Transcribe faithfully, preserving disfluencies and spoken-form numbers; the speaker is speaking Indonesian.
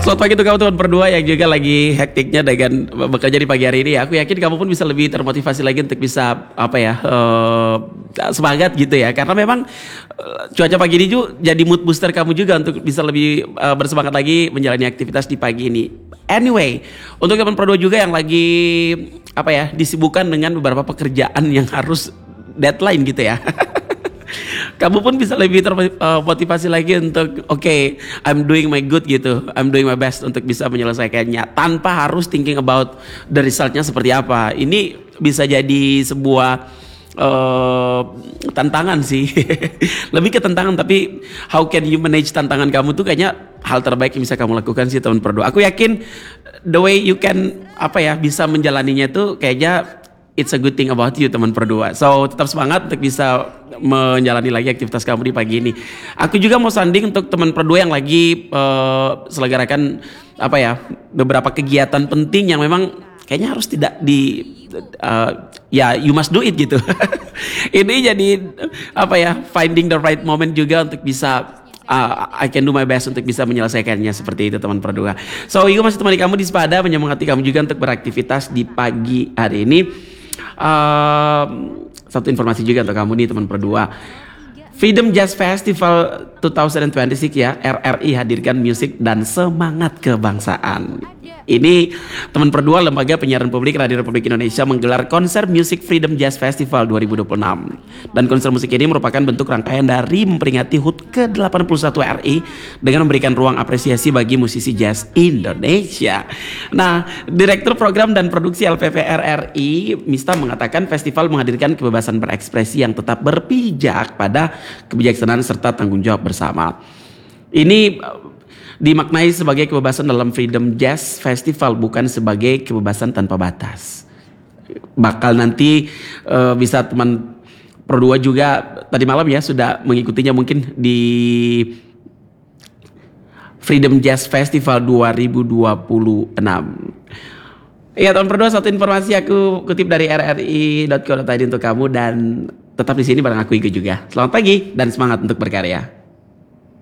Selamat pagi untuk kamu teman berdua yang juga lagi hektiknya dengan bekerja di pagi hari ini ya. Aku yakin kamu pun bisa lebih termotivasi lagi untuk bisa apa ya uh, semangat gitu ya. Karena memang uh, cuaca pagi ini juga jadi mood booster kamu juga untuk bisa lebih uh, bersemangat lagi menjalani aktivitas di pagi ini. Anyway, untuk teman berdua juga yang lagi apa ya disibukkan dengan beberapa pekerjaan yang harus deadline gitu ya. Kamu pun bisa lebih termotivasi lagi untuk oke, okay, I'm doing my good gitu, I'm doing my best untuk bisa menyelesaikannya tanpa harus thinking about the resultnya seperti apa. Ini bisa jadi sebuah uh, tantangan sih, lebih ke tantangan, tapi how can you manage tantangan kamu tuh kayaknya hal terbaik yang bisa kamu lakukan sih teman berdua. Aku yakin the way you can apa ya bisa menjalaninya tuh kayaknya it's a good thing about you teman berdua. So tetap semangat untuk bisa menjalani lagi aktivitas kamu di pagi ini. Aku juga mau sanding untuk teman berdua yang lagi uh, selenggarakan apa ya beberapa kegiatan penting yang memang kayaknya harus tidak di uh, ya you must do it gitu. Ini jadi apa ya finding the right moment juga untuk bisa Uh, I can do my best untuk bisa menyelesaikannya seperti itu teman berdua. So Igo masih temani kamu di Sepada, menyemangati kamu juga untuk beraktivitas di pagi hari ini. Uh, satu informasi juga untuk kamu nih teman berdua. Freedom Jazz Festival dua ribu dua puluh enam ya, R R I hadirkan musik dan semangat kebangsaan. Ini teman berdua lembaga penyiaran publik Radio Republik Indonesia menggelar konser Music Freedom Jazz Festival dua ribu dua puluh enam. Dan konser musik ini merupakan bentuk rangkaian dari memperingati H U T ke delapan puluh satu R I dengan memberikan ruang apresiasi bagi musisi jazz Indonesia. Nah, Direktur Program dan Produksi L P P R R I, Mista mengatakan festival menghadirkan kebebasan berekspresi yang tetap berpijak pada kebijaksanaan serta tanggung jawab bersama. Ini dimaknai sebagai kebebasan dalam Freedom Jazz Festival, bukan sebagai kebebasan tanpa batas. Bakal nanti uh, bisa teman berdua juga tadi malam ya sudah mengikutinya mungkin di Freedom Jazz Festival dua ribu dua puluh enam. Ya teman berdua, satu informasi aku kutip dari r r i dot co dot i d untuk kamu dan tetap di sini bareng aku Igo juga. Selamat pagi dan semangat untuk berkarya.